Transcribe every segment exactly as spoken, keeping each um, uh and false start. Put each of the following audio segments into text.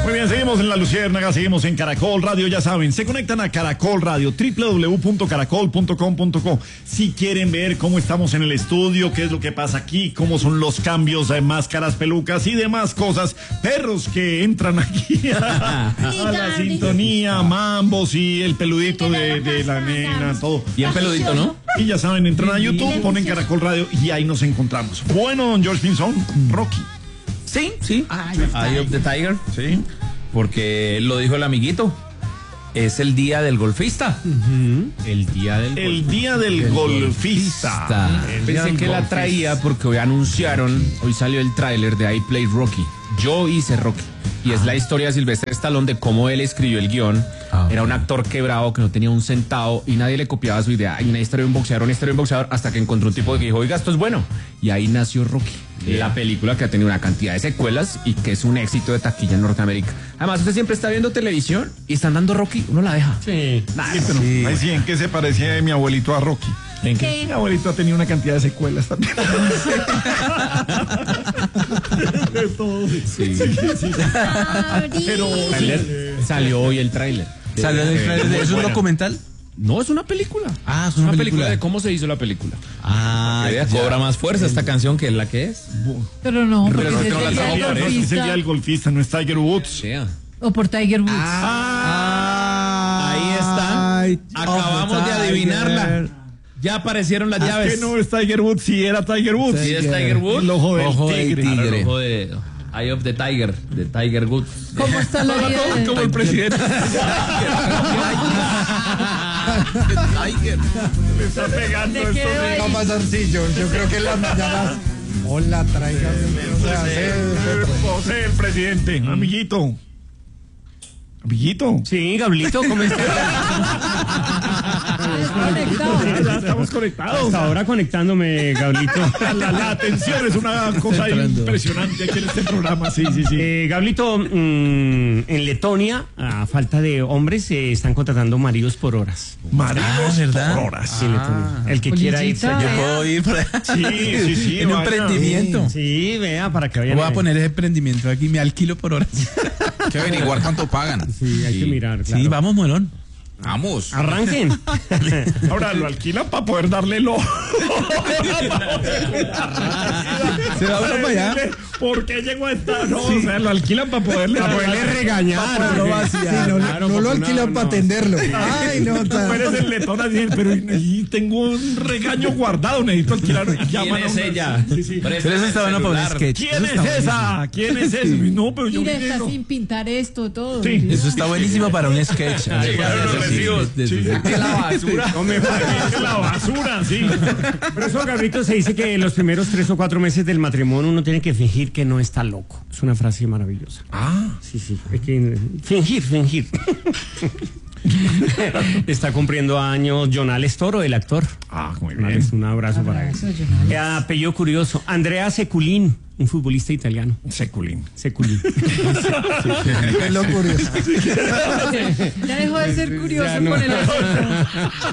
Muy bien, seguimos en La Luciérnaga, seguimos en Caracol Radio, ya saben, se conectan a Caracol Radio, doble u doble u doble u punto caracol punto com punto co. Si quieren ver cómo estamos en el estudio, qué es lo que pasa aquí, cómo son los cambios de máscaras, pelucas y demás cosas, perros que entran aquí a, a la sintonía, mambos y el peludito de, de la nena, todo. Bien peludito, ¿no? Y ya saben, entran a YouTube, ponen Caracol Radio y ahí nos encontramos. Bueno, don George Pinzón, Rocky. Sí, sí. Eye of the Tiger. Sí. Porque lo dijo el amiguito. Es el día del golfista. Uh-huh. El día del El golfista. día del, del golfista. golfista. El día Pensé del que golfista. la traía porque hoy anunciaron, hoy salió el tráiler de I Played Rocky. Yo hice Rocky. Y es la historia de Sylvester Stallone de cómo él escribió el guión. Ah, Era un actor quebrado que no tenía un centavo y nadie le copiaba su idea. Hay una historia de un boxeador, una historia de un boxeador, hasta que encontró un tipo que dijo, oiga, esto es bueno. Y ahí nació Rocky. Yeah. La película que ha tenido una cantidad de secuelas y que es un éxito de taquilla en Norteamérica. Además, usted siempre está viendo televisión y están dando Rocky, uno la deja. Sí. Nah, sí, pero sí. Ahí sí, ¿en qué se parecía mi abuelito a Rocky? ¿En qué? Mi abuelito ha tenido una cantidad de secuelas también. De todo. Sí, sí, sí. Pero sí, salió hoy el tráiler. ¿Salió el tráiler? ¿Es un documental? No, es una película. Ah, es una, una película. película de cómo se hizo la película. Ah, ya. Cobra más fuerza esta canción que la que es. Pero no, porque Pero es, no el la día del Es el día del golfista, no es Tiger Woods. Yeah. o por Tiger Woods. Ah, ahí está. Ay, acabamos de adivinarla. Ya aparecieron las llaves. ¿Qué no es Tiger Woods? Sí era Tiger Woods. Sí es Tiger Woods. El ojo del ojo tigre. Del tigre. Claro, el ojo de Eye of the Tiger, de Tiger Woods. ¿Cómo está la vida? Como, como el presidente. Tiger. Le está pegando esto. No más sencillo, yo creo que en las mañanas. Hola, traigan. José, el presidente. Amiguito. Amiguito. Sí, Gablito, ¿cómo estás? Ya estamos conectados. Hasta ahora conectándome, Gablito. La, la atención es una cosa impresionante aquí en este programa. Sí, sí, sí. Eh, Gablito, mmm, en Letonia, a falta de hombres, eh, están contratando maridos por horas. Maridos Ah, ¿verdad? por horas. Sí, Letonia. El que quiera ir. Polillita, Yo vea. puedo ir por allá. Sí, sí, sí. En un vaya. emprendimiento. Sí, vea, para que vayan. Voy a poner ese emprendimiento aquí, me alquilo por horas. Hay que averiguar cuánto pagan. Sí, hay Sí. que mirar, claro. Sí, vamos, Molón. Vamos. Arranquen. Ahora lo alquilan para poder darle el ojo. Se va uno para allá. ¿Por qué llegó a esta? No, o sea, lo alquilan para poderle, Para poderle regañar. Para poderlo vaciar. Sí, no, Claro, no lo porque alquilan no, para no. atenderlo. Ay, no, Tú eres el letón así, pero y tengo un regaño guardado, necesito alquilar. ¿Quién Llaman a es una- ella? Sí, sí. Pero eso está bueno para un sketch. ¿Quién Eso es está esa? ¿Quién es esa? No, pero yo Mira, vine, está no. sin pintar esto, todo. Sí. Eso está buenísimo para un sketch. Sí, claro, los recibos. de- de- de- De la basura. No me parece. La basura, sí. Pero eso, Gabrito, se dice que los primeros tres o cuatro meses del matrimonio uno tiene que fingir que no está loco. Es una frase maravillosa. Ah, Sí, sí. Hay que fingir, fingir. Está cumpliendo años Jonales Toro, el actor. ah, muy bien. Jonales, un abrazo para él. Abrazo, Jonales. Eh, apellido curioso. Andrea Seculín, un futbolista italiano. Seculín. Seculín. Es lo curioso. Ya dejó de ser curioso Ya no. con el acento.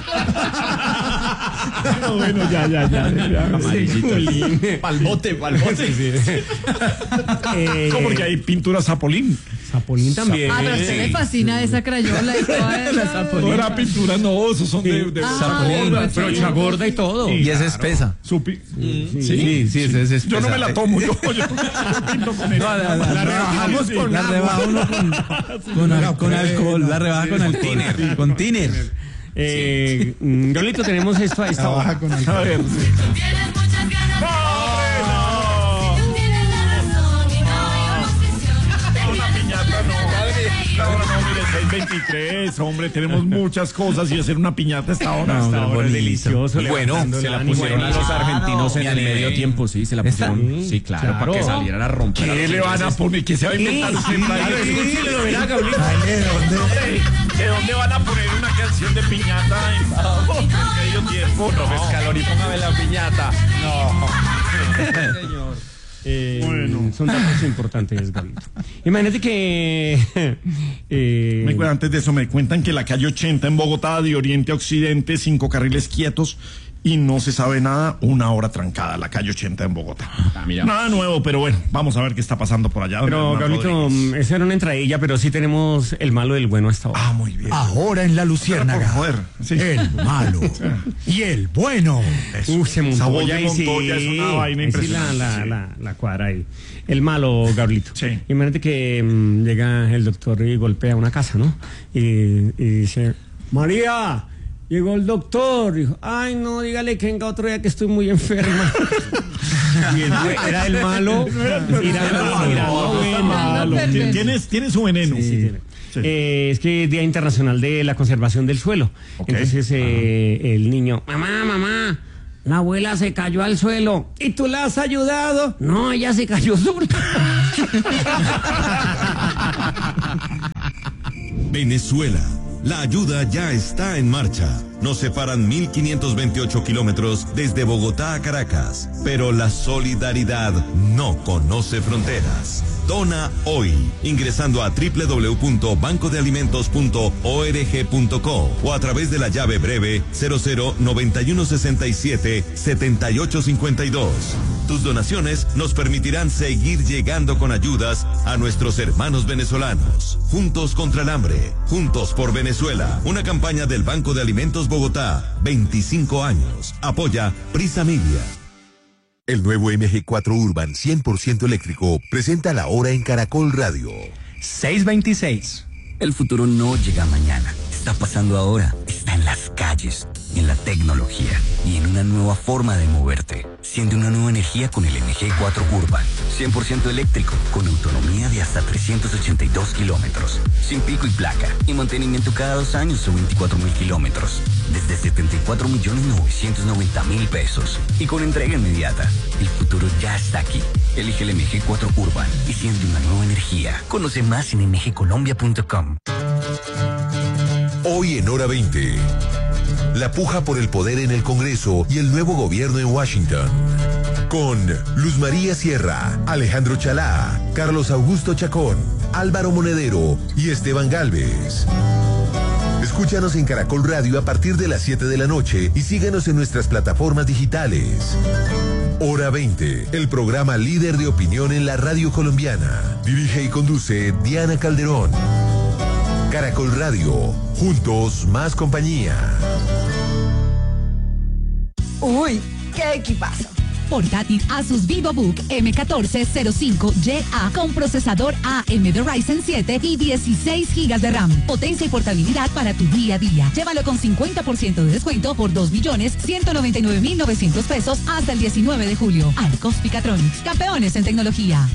No, bueno, ya, ya, ya. ya. Seculín. Palbote, palbote. Eh, No, porque hay pintura Zapolín. Zapolín también. Ah, pero a usted le fascina esa crayola y toda esa. No era pintura, no, esos son de, de Ah, Zapolín. bueno, Pero sí. hecha gorda y todo. Sí. Y es espesa. Supi- Sí, sí, esa es espesa. Yo no me la tomo, yo, yo, yo pinto con ella. la, la- La rebajamos Sí, con La agua. rebaja uno con, con, al- con alcohol. La rebaja con alcohol. Con tiner. Eh, mm, Gablito, tenemos esto a esta hora. con A ver. Tienes muchas ganas No, de tienes la razón y no hay oposición. Te una quieres piñata no. Ahora no, mire, seis veintitrés, hombre, tenemos muchas cosas y hacer una piñata hasta ahora. No, hasta hombre, ahora es bonito. delicioso. Y bueno, levantando se el la ánimo. pusieron a los argentinos en Me el animé. medio tiempo, sí, se la pusieron. Sí, claro, Claro. para que salieran a romper. a ¿Qué los le van a ingleses. poner? ¿Qué se va a inventar usted? Escúchelo, verá, Gablito. ¿De dónde van a poner una canción de piñata en medio tiempo? Profe Scaloni, póngame la piñata. Eh, bueno. Son datos importantes, Gablito. Imagínate que... eh, Me cuentan, antes de eso, me cuentan que la calle ochenta en Bogotá, de oriente a occidente, cinco carriles quietos, y no se sabe nada, una hora trancada, la calle ochenta en Bogotá. Ah, mira. Nada nuevo, pero bueno, vamos a ver qué está pasando por allá. don Pero, Hernán Gabrielito, Rodríguez. esa era una entradilla, pero sí tenemos el malo del bueno hasta ahora. Ah, muy bien. Ahora en la Luciérnaga. Por joder, sí. El malo y el bueno. Eso. Uf, se Esa montó voz ya de y sí, Montoya es una vaina ahí sí la, impresionante. la, Sí. la, la cuadra ahí. El malo, Gabrielito. Sí. Imagínate que mm, llega el doctor y golpea una casa, ¿no? Y, y dice, María, llegó el doctor. Dijo, ay, no, dígale que venga otro día que estoy muy enferma. Y el güey era el malo. Tirando, tirando, Está bueno. malo. perverso. Tienes, tienes su veneno. Sí, sí, tiene. Sí. Eh, es que es Día Internacional de la Conservación del Suelo. Ok. Entonces eh, el niño, mamá, mamá, la abuela se cayó al suelo. ¿Y tú la has ayudado? No, ella se cayó sola. Venezuela. La ayuda ya está en marcha. Nos separan mil quinientos veintiocho kilómetros desde Bogotá a Caracas, pero la solidaridad no conoce fronteras. Dona hoy, ingresando a doble u doble u doble u punto banco de alimentos punto org punto co o a través de la llave breve cero cero noventa y uno sesenta y siete setenta y ocho cincuenta y dos. Tus donaciones nos permitirán seguir llegando con ayudas a nuestros hermanos venezolanos. Juntos contra el hambre, juntos por Venezuela. Una campaña del Banco de Alimentos Bogotá. veinticinco años. Apoya Prisa Media. El nuevo M G cuatro Urban cien por ciento eléctrico presenta la hora en Caracol Radio. seis veintiséis. El futuro no llega mañana, está pasando ahora, está en las calles, en la tecnología y en una nueva forma de moverte. Siente una nueva energía con el M G cuatro Urban, cien por ciento eléctrico, con autonomía de hasta trescientos ochenta y dos kilómetros, sin pico y placa, y mantenimiento cada dos años o veinticuatro mil kilómetros, desde setenta y cuatro millones novecientos noventa mil pesos, y con entrega inmediata. El futuro ya está aquí. Elige el M G cuatro Urban y siente una nueva energía. Conoce más en m g colombia punto com. Hoy en Hora veinte. La puja por el poder en el Congreso y el nuevo gobierno en Washington. Con Luz María Sierra, Alejandro Chalá, Carlos Augusto Chacón, Álvaro Monedero y Esteban Galvez. Escúchanos en Caracol Radio a partir de las siete de la noche y síguenos en nuestras plataformas digitales. Hora veinte, el programa líder de opinión en la radio colombiana. Dirige y conduce Diana Calderón. Caracol Radio, juntos más compañía. Uy, qué equipazo. Portátil Asus VivoBook eme catorce cero cinco ye a con procesador A M D Ryzen siete y dieciséis gigas de RAM. Potencia y portabilidad para tu día a día. Llévalo con cincuenta por ciento de descuento por dos millones ciento noventa y nueve mil novecientos pesos hasta el diecinueve de julio. Arcos Picatronics, campeones en tecnología.